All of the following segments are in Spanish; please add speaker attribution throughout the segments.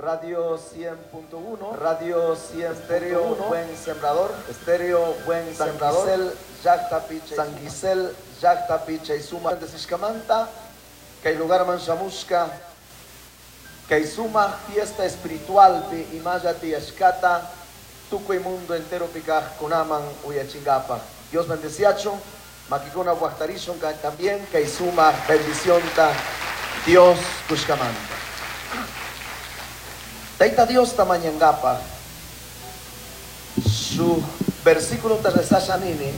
Speaker 1: Radio 100.1, Radio 100 Estéreo Buen Sembrador, Estéreo Buen Sembrador, San Gisel, Jactapicha y Suma de Sishkamanta, que hay lugar Manchamushka, que hay Suma fiesta espiritual pi Imayati Ashkata, Tuco y mundo entero picaj kunaman uyachingapa. Dios bendeciacho, Makikuna Guachtarishon también, que hay Suma bendición ta Dios Kushkamanta. Taita Dios tamañangapa, su versículo Terresashanini,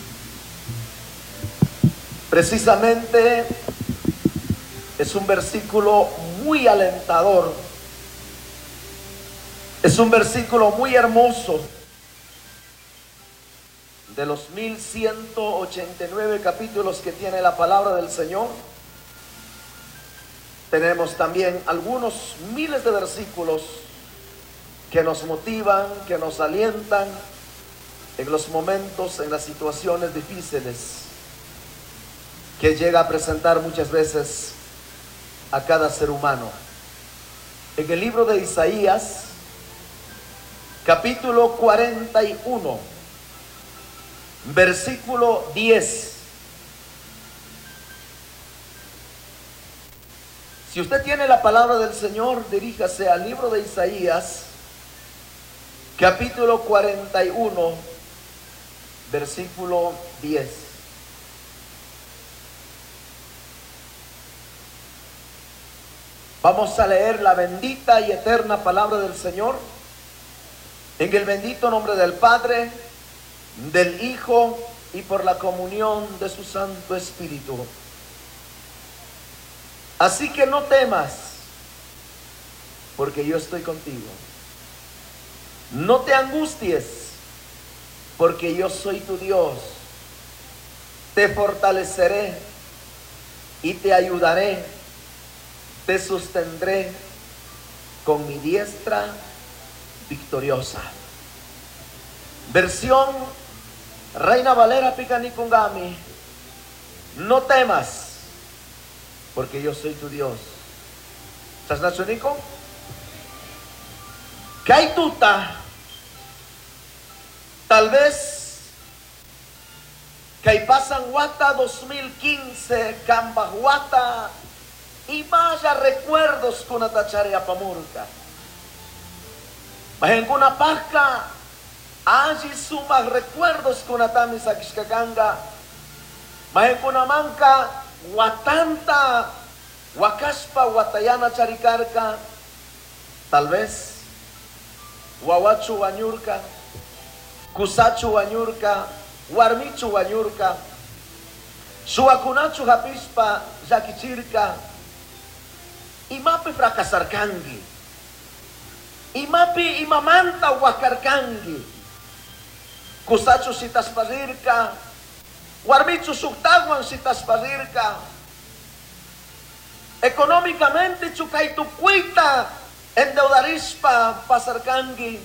Speaker 1: precisamente es un versículo muy alentador, es un versículo muy hermoso. De los 1189 capítulos que tiene la palabra del Señor, tenemos también algunos miles de versículos que nos motivan, que nos alientan en los momentos, en las situaciones difíciles que llega a presentar muchas veces a cada ser humano. En el libro de Isaías, capítulo 41, versículo 10. Si usted tiene la palabra del Señor, diríjase al libro de Isaías, capítulo 41, versículo 10. Vamos a leer la bendita y eterna palabra del Señor en el bendito nombre del Padre, del Hijo y por la comunión de su Santo Espíritu. Así que no temas, porque yo estoy contigo. No te angusties, porque yo soy tu Dios. Te fortaleceré y te ayudaré. Te sostendré con mi diestra victoriosa. Versión Reina Valera Picanicungami. No temas, porque yo soy tu Dios. ¿Estás nacionico? Kaituta, tal vez Kaipasan Huata 2015, Cambahuata, y vaya recuerdos con Atacharea Pamurka. Majenguna Pasca, allí sumas recuerdos con Atami Sakishkakanga. Majenguna Manca, Watanta, Wakaspa, Watayana Charikarka, tal vez Wawachu Wanyurka, Kusachu Wanyurka, Warmichu Wanyurka, Suakunachu Hapispa, Yakichirka, Imapi Fracasarkangi, Imapi Imamanta Wakarkangi, Kusachu Sitaspazirka, Warmichu Suktawan Sitaspazirka. Económicamente Chukaitukuita endeudarispa Pasarkangi.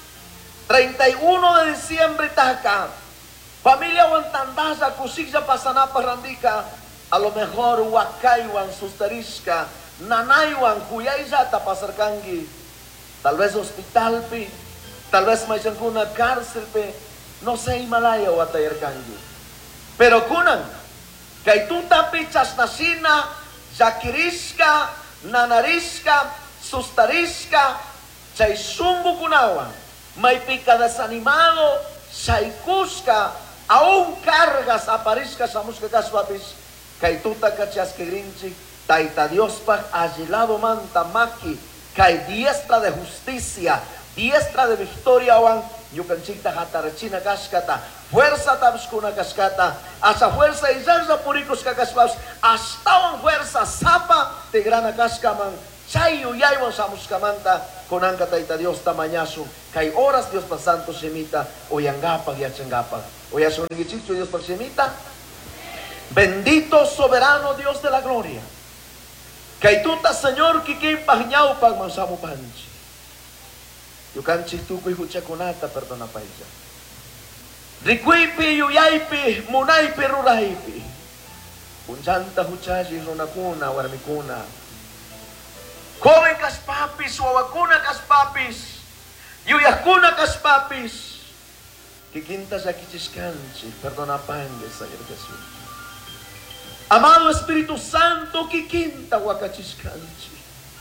Speaker 1: 31 de diciembre Taca, familia Wantandaza Kusija Pasanapa Randika, a lo mejor Wakaiwan Sustarisca, Nanaiwan Kuyayata Pasarkangi, tal vez hospital pi, tal vez Mayankuna cárcel pi, no sé Himalaya o Atayarkangi. Pero kunan, Kaituta pichas nasina, Yakiriska, Nanariska, Sustariska, Chaisumbu kunawan, Maipica desanimado, Shaikuska, aún cargas aparisca Samuska Kaswapis, Kaituta Kachaskirinchi, Taita Diospa, agilado manta maki, Kai diestra de justicia, diestra de victoria wan, Yukanchita Hatarachina Kaskata, fuerza Tabskuna Kaskata, hasta fuerza y Zanza Puricos Kakaspas, hasta fuerza Zapa de Grana Kaskaman, Chayu Yaiwan Samuskamanta, con Anka Taita Dios Tamañasu, Kai horas Dios pa Santo Semita, Oyangapa y Achangapa, Oyasungichicho Dios pa Semita, bendito soberano Dios de la gloria, Kaituta Señor Kikin Pagñau Pagmansamu Panchi. Yukanchi tuku y huchakunata, perdona paisa. Rikuipi, yuyaipi, munaipi, ruraipi. Unchanta huchaji, runakuna, warmikuna. Joven kaspapi, papis, wawakuna kas papis, yuyakuna kas papis, kikinta sa kichiskanchi, perdona pande, Señor Jesús. Amado Espíritu Santo, kikinta wakachiskanchi.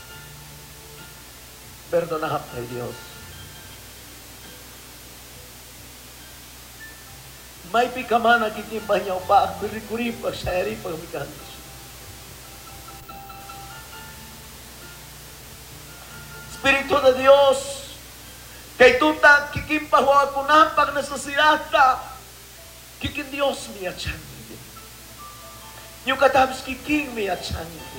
Speaker 1: Perdona, Padre Dios. May pikamana kitimba niya pa, kurikuripa, sayari pagmikantos. Espíritu de Dios, kay tuta kikimpa ho ako na pag nasasirata, kikin Dios mi achanti. Yung katabis kiking mi achanti.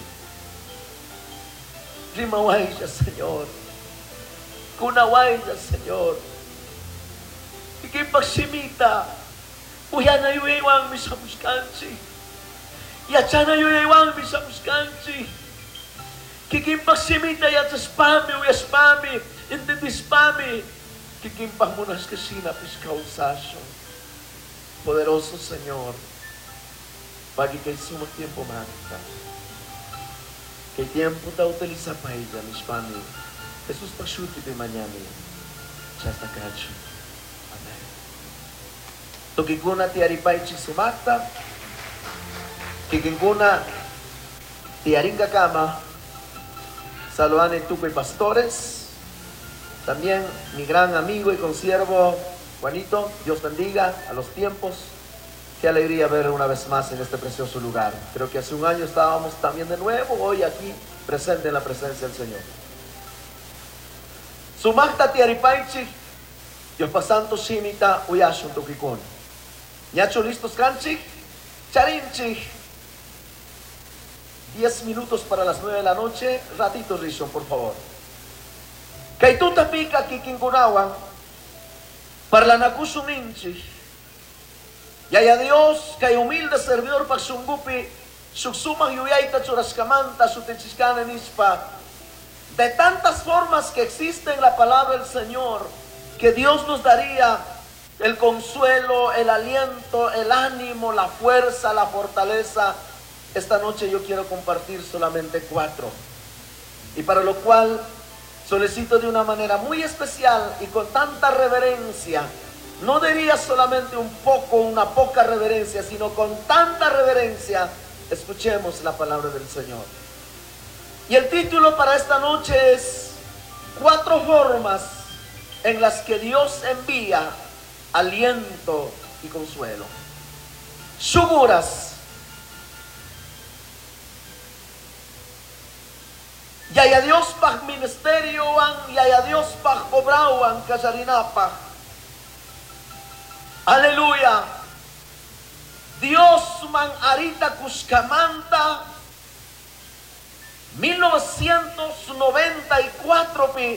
Speaker 1: Limaway siya, Señor. Kunaway siya, Señor. Kikipagsimita, uya na yuewang mi sa muskansi. Yacha na yuewang mi sa muskansi. Kikipagsimita yat sa spami, uya spami, hindi spami. Kikimpag mo nas kasina piskausasyo. Poderoso Señor, pagi kay sumot tiempo magta. Kay tiempo ta utiliza pa ella, mi spami. Jesus pagsuti di manyami. Chasta kacho. Amen. Tukikuna ti aripay chisumakta. Kikingkuna ti aringa kama. Saludan en Tuco y Pastores. También mi gran amigo y consiervo Juanito. Dios bendiga a los tiempos. Qué alegría ver una vez más en este precioso lugar. Creo que hace un año estábamos también de nuevo. Hoy aquí presente en la presencia del Señor. Sumakta tiaripaichi. Dios pasanto simita uyashun tukikun. Ñacho listos canchi. Charinchi. 10 minutos para las 9 de la noche. Ratito, Rishon, por favor. Kay tuta pika kikinkunawan. Para la nakusuninchi. Yaya Dios, kay humilde servidor pagsungupi. Suksumang yuyaita churaskamanta sutichiskana nispa. De tantas formas que existe en la palabra del Señor, que Dios nos daría el consuelo, el aliento, el ánimo, la fuerza, la fortaleza. Esta noche yo quiero compartir solamente 4. Y para lo cual solicito de una manera muy especial y con tanta reverencia, no diría solamente un poco, una poca reverencia, sino con tanta reverencia, escuchemos la palabra del Señor. Y el título para esta noche es 4 formas en las que Dios envía aliento y consuelo. Seguras. Yaya Dios pag ministerio ang, yaya Dios pag obrawan kasarinapag. Aleluya. Dios man arita kuskamanta 1994 pi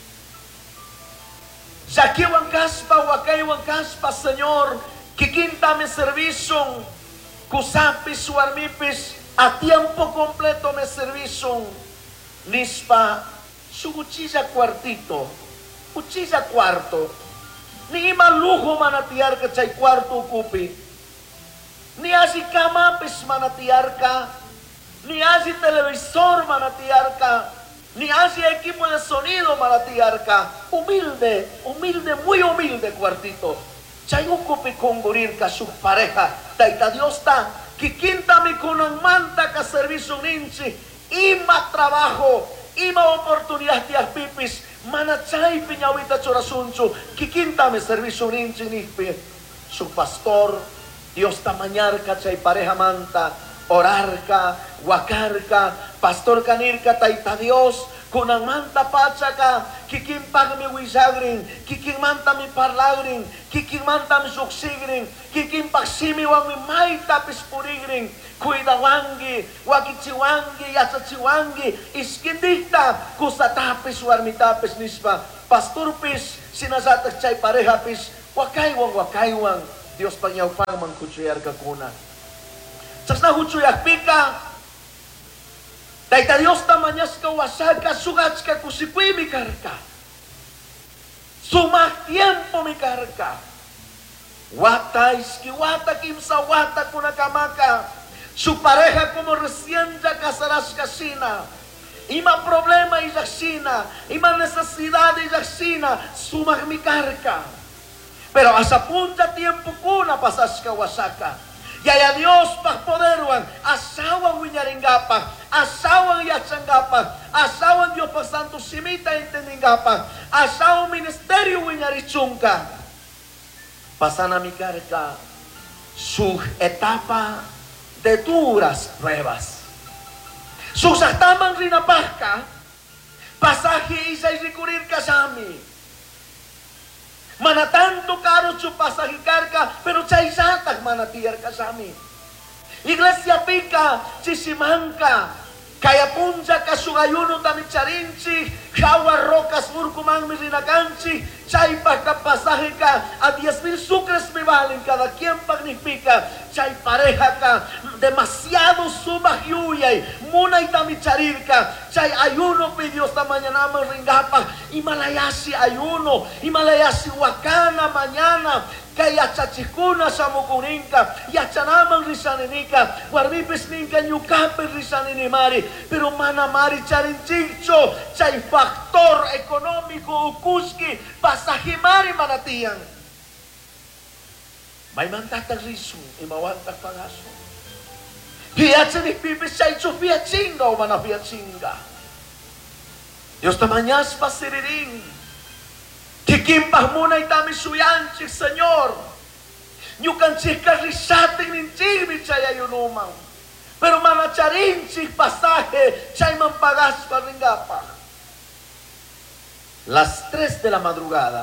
Speaker 1: Sakiwan kaspa, wakaywan kaspa, Señor, kikinta me servicion, kusapis, warmipis, a tiempo completo me servicion, nispa, su uchisa cuartito, uchisa cuarto, ni ima lujo manatiar ka chay cuarto ukupi, ni así camapis manatiar ka, ni así televisor manatiar ka, ni así equipo de sonido manatiar ka. Humilde, humilde, muy humilde cuartito. Chay ukupi kongurir ka su pareja. Taita Dios ta, kikinta mi kunang manta ka servicio ninchi, ima trabajo, ima oportunidad de pipis, manachay piñawita chorasuncho, kikinta mi servicio ninchi nipi. Su pastor, Dios ta mañar ka chay pareja manta, orar ka, wakar ka, pastor kanir ka taita Dios, kunang manta pacha ka, kikimpag mi wisagring, kikimanta mi parlagring, kikimanta mi suksigring, kikimpag simiwang mi may tapis purigring, kuidawangi, wakichiwangi, yasachiwangi, iskindikta, kusatapis warmitapis nispa, pastor pis, sinasatak chay pareja pis, wakaywang, Dios pangyaw pang mangkutsuyar ka kuna. Sas na hutsuyak pika, daita Dios tamanyas ka wasag ka, sugats ka kusipui mi karka. Sumak tiempo mi karka. Wata iski wata kimsa wata kuna kamaka. Su pareja como recién ya casaras casina. Ima problema iyaksina, ima necesidad iyaksina, sumagmikarka. Pero asa punta tiempo kuna pasas kawasaka. Yaya Dios pa poderuan, asawang winyaringgapa, asawang yatsanggapa, asawang Dios pa santo simita entendinggapa, asawang ministerio winyarichungka. Pasana mikarka, su etapa de duras pruebas. Sus ataman rinapahka, pasaje isay rikurir kasami. Mana tanto caro su pasaje carga, pero chaisatak mana tiar kasami. Iglesia pica, chisimanca, kaya punja kasugayuno tamicharinchi, jawa rocas urkumang mirinakanchi, chay pa pasaje ka, a 10,000 sucres me valen cada quien magnifica, chay pareja ka, demasiado sumahyuyay, muna itamicharirka, chay ayuno pidió esta mañana ringapa, Himalayasi ayuno, Himalayasi wakana mañana, kaya chachikuna sa mukuninka, yachanamang risaninika, warmipis ninka nyukape risaninimari, pero manamari charinchicho, chay faktor ekonomiko ukuski, pasahimari manatiyang. May mantatag risu, imawantag pangaso. Hiyatsan ipipis chay chufia chinga o manapia chinga. Dios tamanyas pasiriring. Kikimpah muna itami suyanchik, Señor. Nyukan chika risating ninchimi chay ayunumang. Pero manacharinchik pasaje chay mampagas paringapa. Las 3 de la madrugada,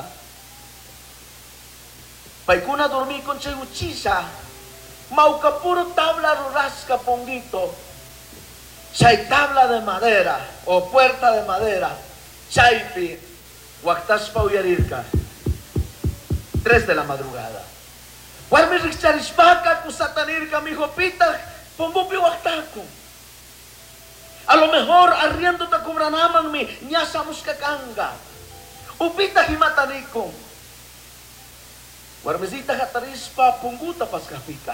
Speaker 1: paikuna dormí con chay uchisa, mauka puro tabla rurasca pongito, chay tabla de madera o puerta de madera, chaypi, waktas pa uyarirka, 3 de la madrugada. Warmi richarisbaka kusatanirka mi jopita, pombupi waktaku. A lo mejor arriendo ta kubranaman mi nyasamos kakanga. Upita himataniko. Warmesita hatarispa pungguta paskapika.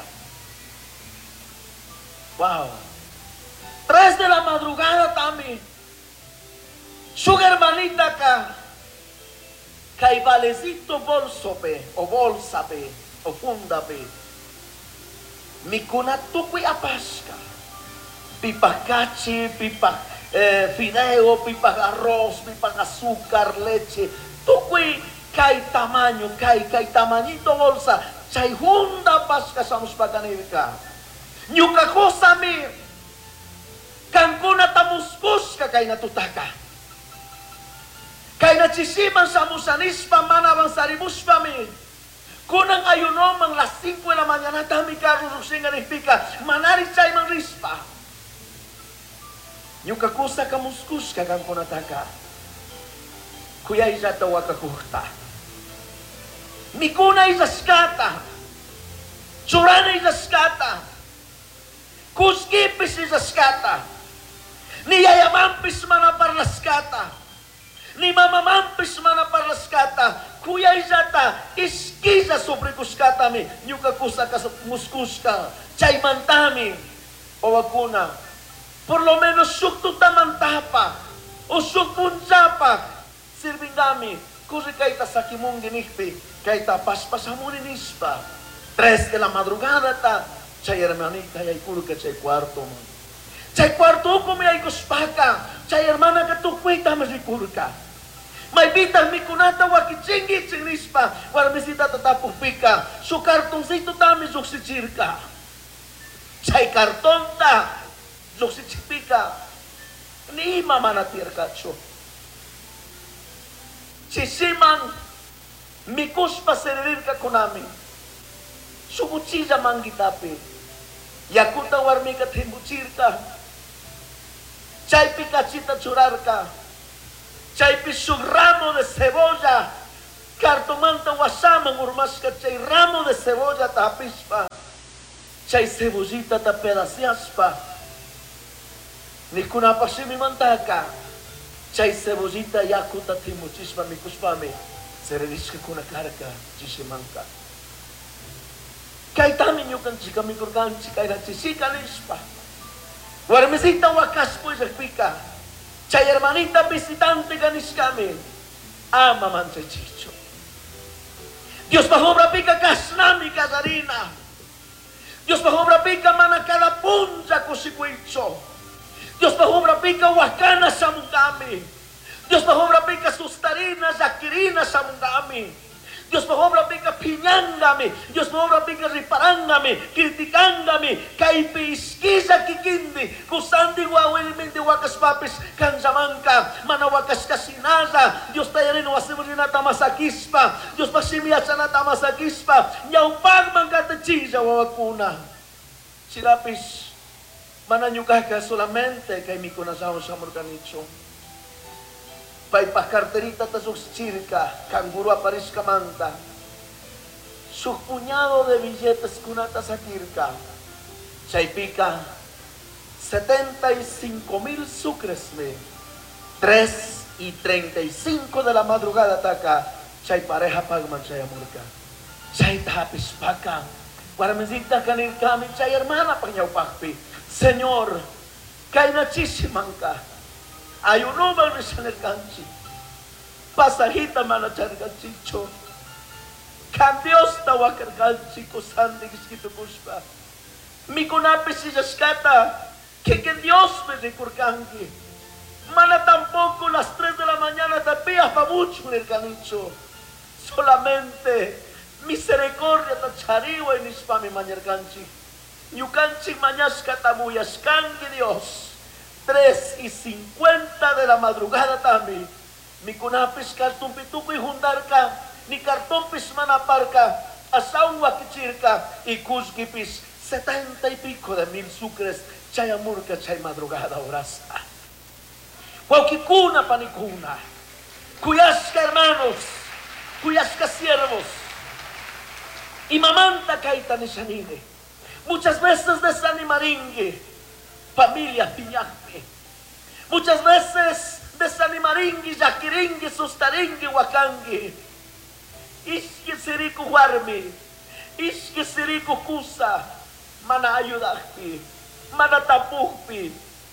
Speaker 1: Wow. 3 de la madrugada tami. Su hermanita ka. Kay valecito bolso pe, o bolsa pe, o funda pe. Mikuna tukwi apaska. Pipa kachi, pipa fideo, pipa arroz, pipa azúcar, leche. Tukwi kay tamaño, kay tamañito bolsa. Chay hunda paska samos paganirka. Nyuka kosami. Kankuna tamuskus ka kay natutaka. Kay nachisiman sa musanispa manabang sarimuspa mi. Kunang ayunom ang las 5 de la mañana tami karurusingan ipika. Manari chay mang rispa. Nyuka kusa kamuskus ka kang kunataka. Kuya isa tawa kakuhta. Mikuna isaskata. Surana isaskata. Kuskipis isaskata. Niyayamampis mana parlaskata. Ni mamamampis mana parlaskata. Kuya isata. Iskiza sobre kuskata mi. Nyuka kusa kamuskuska. Chay mantami. O wakuna. Por lo menos sukto tamantapa. O sukpunchapa. Sirving kami. Kuri kay ta sakimong ginihpi. Kay ta paspasamunin ispa. 3 de la madrugada ta. Chay hermanita yay kuro ka chay kwarto mo. Chay kwarto ko may ay kuspaka. Chay hermana ka tukwita masipuro ka. May bitang mikunata wakitsingit sing nispa. Warmisita tatapupika. So kartonsito tami suksichirka. Chay karton ta. Suksichipika. Ni mamanatir kacho. Sisimang mikus pa seririr ka kunami. Sumuchija manggitapi. Yakuta warmi ka timbuchir ka. Chay pikachita churar ka. Chay pisug ramo de cebolla. Kartomanta wasamang urmas ka chay ramo de cebolla tapis pa. Chay cebollita ta pedacias pa. Ni kunapasimi mantaka. Chay cebollita yakuta timuchispa mi kuspami. Serediska kunakarka chisimanka. Kay tami nyo kan chika mi kurganchi kay na chisika nispa. Warmisita wakas po isakpika. Chay hermanita visitante ganis kami. Ama man chay chicho. Dios mahobra pika kasnami kasarina. Dios mahobra pika manakala punja kusikuicho. Dios mahobra pika wakana sa mungkami. Dios mahobra pika sustarina zakirina sa mungkami. Dios mahobra pika piñangami. Dios mahobra pika riparangami, criticangami, kay piskisa kikindi, kusandi wawilmindi wakas papis kansamangka, manawakas kasinaza. Dios tayarin wasimulina tamasakispa. Dios masimiyasa na tamasakispa. Nyaupag mangkatachiza wawakuna. Silapis mananyukah ka solamente kay mikunasaw sa morganicho. Pay pakarterita tasuk circa, canguro aparis camanta. Su puñado de billetes kunata sakirka. Chay pica 75,000 sucres me. 3:35 de la madrugada taca. Chay pareja pagman chay amurka. Chay tapis paca. Para mesita kanir kami chay hermana pagyaw pakpi. Señor, kay nachisimanka. Ayuno man sa nerganchi. Pasahita man at nerganchicho. Kan Dios tawakar ganchi ko sandig iskitukuspa. Mikunapis si Jaskata. Que Dios me recurgangi. Mana tampoco las 3 de la mañana tapías pa mucho nerganicho. Solamente misericordia ta chariwa inispa mi mañerganchi. Yukanchi mañas katamuyas kangi Dios. 3:50 de la madrugada también. Mi kunapis kartumpituko y jundarka, ni kartumpis manaparka, asawa kichirka, y kuzgipis 70 y pico de 1,000 sucres, chayamurka chay madrugada orasa. Huaukikuna panikuna, cuyasca hermanos, cuyasca siervos, y mamanta kaita nishanine, muchas veces desanimaringue, familia piñaje. Muchas veces desanimaringi, yaquiringi, sustaringi, wakangi. Ishki siriku warmi. Ishki siriku kusa. Mana ayudahpi. Mana tapuhpi.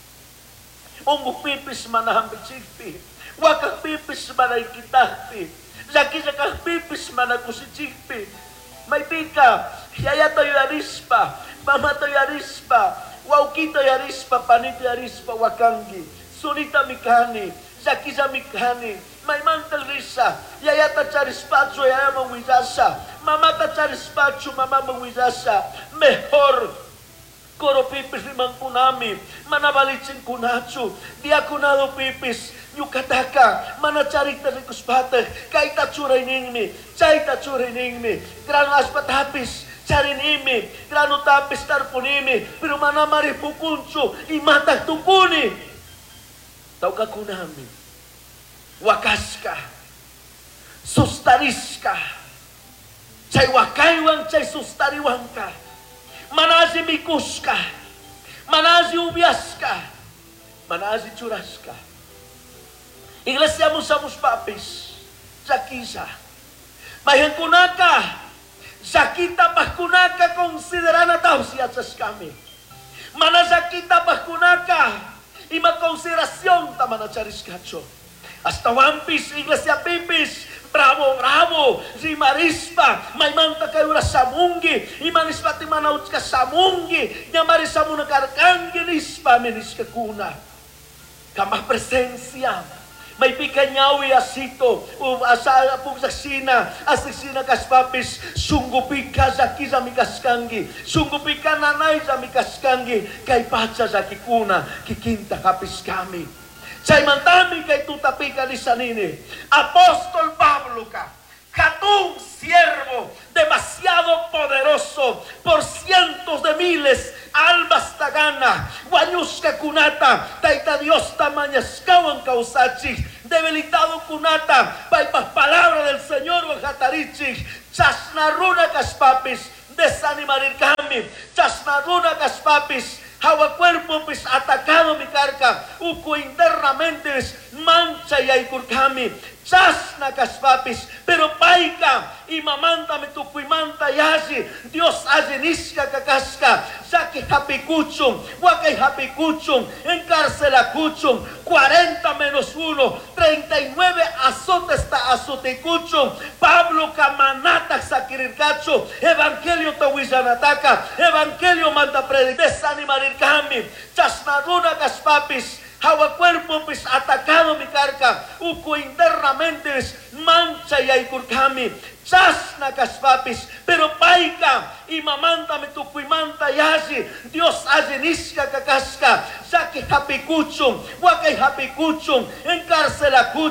Speaker 1: Ungupipis mana hambichikpi. Wakakpipis mana ikitahpi. Yakakpipis mana kusichikpi. May pika. Yayata yarispa. Mamata yarispa. Waukito yarispa, panito yarispa, wakangi. Sunita mikani, zakisa mikani. May mantal risa, yayata charispacho, yaya mawizasa. Mamata charispacho, mama mawizasa. Mejor, koro pipis limang kunami. Manabalitsin kunacho, diakunado pipis. Yukataka, manacharita rikuspate. Kaita churay ningmi, chaita churay ningmi. Grano aspatapis. Charinimi, grano tapis tarpunimi, pero manamari pukuncho, y mata tupuni. Tauka kunami, wakaska, sustariska, chay wakaywan, chay sustariwanka, manazi mikuska, manazi ubiaska, manazi churaska. Iglesia musamos papis, zakisa, mahen kunaka, Zakita paskunaka considerana tausiachas kami. Mana zakita paskunaka ima consideración tamana chariscacho. Hasta wampis iglesia pipis. Bravo, bravo, rimarispa, maimanta kayura samungi, imanispa timanautka samungi, nyamarisamuna karkangi nispa meniska kuna. Kamah presencia. May pikanyawi asito, asala pugsasina, asisina kaspapis, sunggupika zakisa mikaskangi, sunggupika nanay sa mikaskangi, kay patsa sa kikuna, kikinta kapis kami. Say mantami kay tutapika ni sanini, Apóstol Pablo ka, katong siervo, demasiado poderoso, por cientos de miles, almas tagana, guanyuska kunata, taita Dios tamañas kawan kausachi, debilitado kunata, paipas palabra del Señor wajatarichi, chasnaruna kaspapis, desanimarir kami, chasnaruna kaspapis, hawa cuerpo pis atacado mi carca, uko internamente mancha y aikur kami, chasna kaspapis, pero pero paika y mamanta me tu cuimanta yasi Dios ayenisca cacasca saque hapicuchum huacay hapicuchum encarcelacuchum 40 menos 1 39 azotes ta azoticuchum Pablo camanata sakirircacho evangelio tahuizanataca evangelio manda predicar desanimarir kami chasnaduna caspapis Hawa cuerpo pues atacado mi carca, uco internamente es mancha y aikur kami, chasna caspapis, pero paika y mamanta me tu cuimanta yasi, Dios ayenisca cacasca, saque hapicuchum, huacay hapicuchum, encarcela